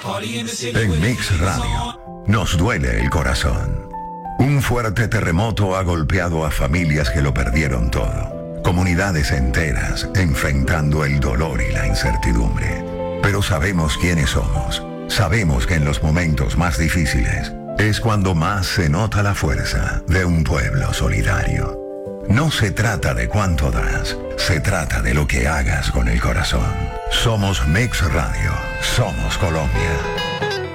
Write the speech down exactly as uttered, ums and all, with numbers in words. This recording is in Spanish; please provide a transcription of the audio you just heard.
En Mix Radio, nos duele el corazón. Un fuerte terremoto ha golpeado a familias que lo perdieron todo. Comunidades enteras enfrentando el dolor y la incertidumbre. Pero sabemos quiénes somos. Sabemos que en los momentos más difíciles es cuando más se nota la fuerza de un pueblo solidario. No se trata de cuánto das, se trata de lo que hagas con el corazón. Somos Mix Radio, somos Colombia.